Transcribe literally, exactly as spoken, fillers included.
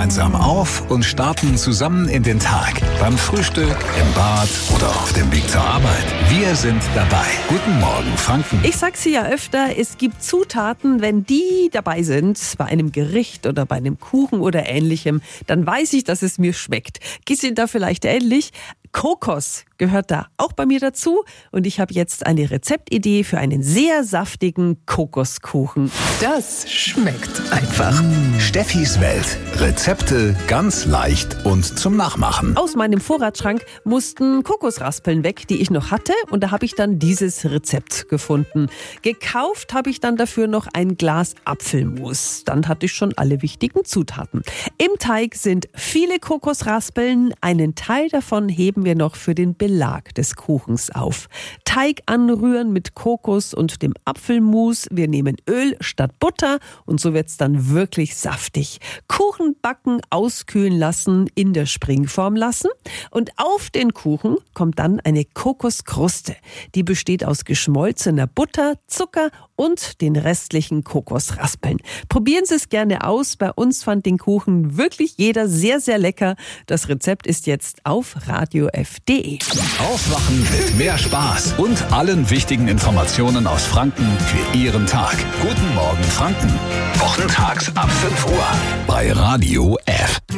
gemeinsam auf und starten zusammen in den Tag. Beim Frühstück, im Bad oder auf dem Weg zur Arbeit. Wir sind dabei. Guten Morgen, Franken. Ich sag's ja öfter, es gibt Zutaten, wenn die dabei sind, bei einem Gericht oder bei einem Kuchen oder ähnlichem, dann weiß ich, dass es mir schmeckt. Geht's Ihnen da vielleicht ähnlich? Kokos gehört da auch bei mir dazu und ich habe jetzt eine Rezeptidee für einen sehr saftigen Kokoskuchen. Das schmeckt einfach. Steffis Welt. Rezepte ganz leicht und zum Nachmachen. Aus meinem Vorratsschrank mussten Kokosraspeln weg, die ich noch hatte, und da habe ich dann dieses Rezept gefunden. Gekauft habe ich dann dafür noch ein Glas Apfelmus. Dann hatte ich schon alle wichtigen Zutaten. Im Teig sind viele Kokosraspeln, einen Teil davon heben wir noch für den Belag des Kuchens auf. Teig anrühren mit Kokos und dem Apfelmus. Wir nehmen Öl statt Butter und so wird's dann wirklich saftig. Kuchen backen, auskühlen lassen, in der Springform lassen und auf den Kuchen kommt dann eine Kokoskruste. Die besteht aus geschmolzener Butter, Zucker und den restlichen Kokosraspeln. Probieren Sie es gerne aus. Bei uns fand den Kuchen wirklich jeder sehr, sehr lecker. Das Rezept ist jetzt auf radio f punkt de. Aufwachen mit mehr Spaß und allen wichtigen Informationen aus Franken für Ihren Tag. Guten Morgen, Franken. Wochentags ab fünf Uhr bei Radio F.